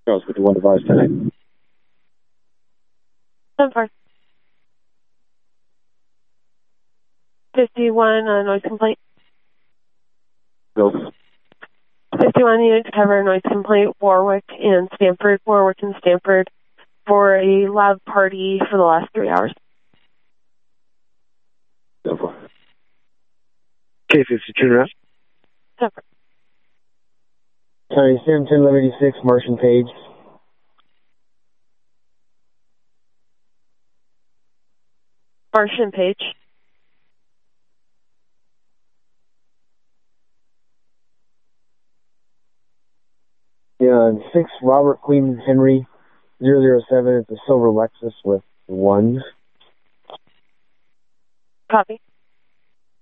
Charles 51 device 10. 10-4. 51 noise complaint. Go. 51 units cover noise complaint, Warwick and Stanford for a loud party for the last 3 hours. Go for K-52 route. 10-4. County Sim 101186, Martian Page. Martian Page. Yeah, 6 Robert Queen Henry 007. It's a silver Lexus with 1s. Copy.